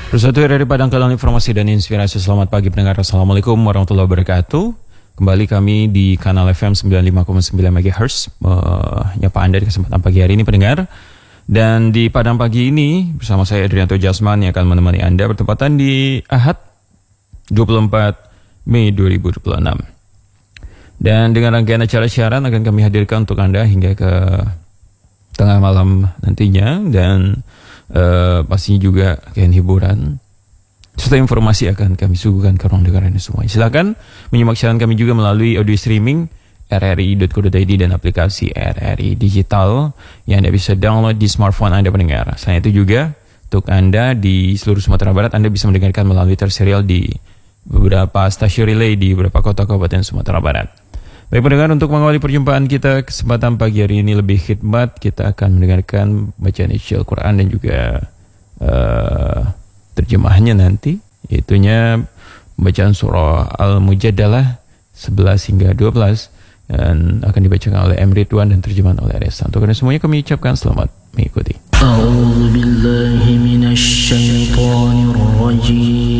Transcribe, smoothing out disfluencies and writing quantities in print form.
Bersatu dari Padang Kalang Informasi dan Inspirasi. Selamat pagi pendengar. Assalamualaikum warahmatullahi wabarakatuh. Kembali kami di kanal FM 95,9 MHz menyapa Anda di kesempatan pagi hari ini pendengar. Dan di Padang Pagi ini bersama saya Adrianto Jasman yang akan menemani Anda bertepatan di Ahad 24 Mei 2026. Dan dengan rangkaian acara siaran akan kami hadirkan untuk Anda hingga ke tengah malam nantinya. Dan pastinya juga kain hiburan serta informasi akan kami suguhkan ke ruang dengar ini semua. Silakan menyimak siaran kami juga melalui audio streaming rri.co.id dan aplikasi RRI Digital yang Anda bisa download di smartphone Anda pendengar. Selain itu juga untuk Anda di seluruh Sumatera Barat, Anda bisa mendengarkan melalui terserial di beberapa stasiun relay di beberapa kota kabupaten Sumatera Barat. Baik pendengar, untuk mengawali perjumpaan kita kesempatan pagi hari ini lebih khidmat, kita akan mendengarkan bacaan isi Al-Quran dan juga terjemahannya nanti, yaitunya bacaan surah Al-Mujadalah 11 hingga 12 dan akan dibacakan oleh M. Ridwan dan terjemahan oleh Resa. Untuk semuanya kami ucapkan selamat mengikuti. A'udzu billahi minasy syaithanir rajim.